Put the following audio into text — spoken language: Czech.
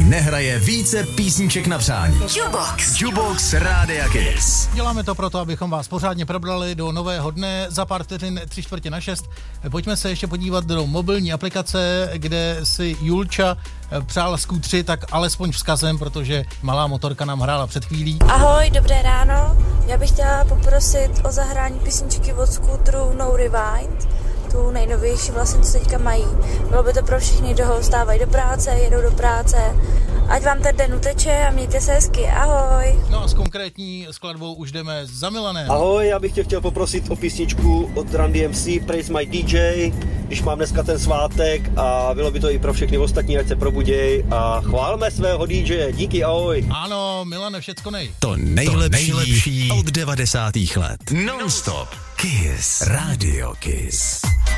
nehraje více písniček na přání. Jukebox Rádia Kiss. Děláme to proto, abychom vás pořádně probrali do nového dne. Za pár vteřin 5:45. Pojďme se ještě podívat do mobilní aplikace, kde si Julča přála skútři, tak alespoň vzkazem, protože malá motorka nám hrála před chvílí. Ahoj, dobré ráno. Já bych chtěla poprosit o zahrání písničky od skútru No Rewind, tu nejnovější vlastně, co teďka mají. Bylo by to pro všechny, kdo vstávají do práce, jedou do práce. Ať vám ten den uteče a mějte se hezky. Ahoj. No a s konkrétní skladbou už jdeme za Milanem. Ahoj, já bych tě chtěl poprosit o písničku od Run DMC, Praise My DJ, když mám dneska ten svátek a bylo by to i pro všechny ostatní, ať se probuděj a chválme svého DJ. Díky, ahoj. Ano, Milane, všecko nej. To nejlepší od 90. let. Non-stop. Kiss. Radio Kiss.